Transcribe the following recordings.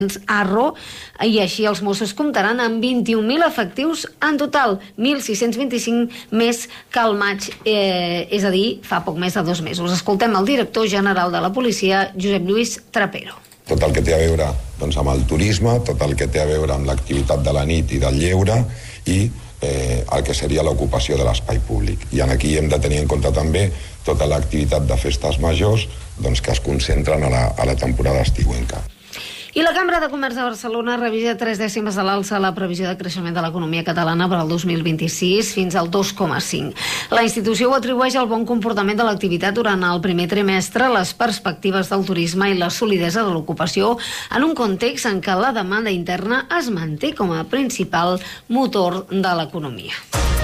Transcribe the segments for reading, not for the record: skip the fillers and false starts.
Arro, i així els Mossos comptaran amb 21.000 efectius en total, 1.625 més que al maig, és a dir, fa poc més de 2 mesos. Escoltem el director general de la policia, Josep Lluís Trapero. Tot el que té a veure amb el turisme, tot el que té a veure amb l'activitat de la nit i del lleure i el que seria l'ocupació de l'espai públic. I aquí hem de tenir en compte també tota l'activitat de festes majors que es concentren a la temporada estiuenca. I la Cambra de Comerç de Barcelona revisa 3 dècimes a l'alça la previsió de creixement de l'economia catalana per al 2026 fins al 2,5. La institució ho atribueix al bon comportament de l'activitat durant el primer trimestre, les perspectives del turisme i la solidesa de l'ocupació en un context en què la demanda interna es manté com a principal motor de l'economia.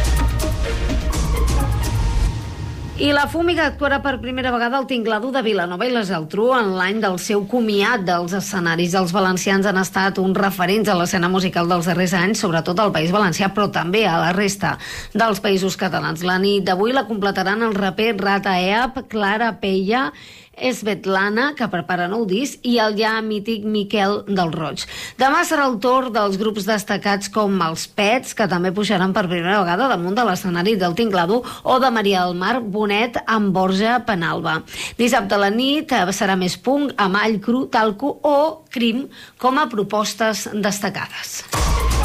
I la Fúmiga actuarà per primera vegada al Tinglado de Vilanova i la Geltrú en l'any del seu comiat dels escenaris. Els valencians han estat uns referents a l'escena musical dels darrers anys, sobretot al País Valencià, però també a la resta dels països catalans. La nit d'avui la completaran el raper Rata Eap, Clara Peia, Svetlana, que prepara nou disc, i el ja mític Miquel del Roig. Demà serà el torn dels grups destacats com els Pets, que també pujaran per primera vegada damunt de l'escenari del Tinglado, o de Maria del Mar Bonet amb Borja Penalba. Dissabte a la nit serà més punk, amb All Cru, Talco o Crim com a propostes destacades.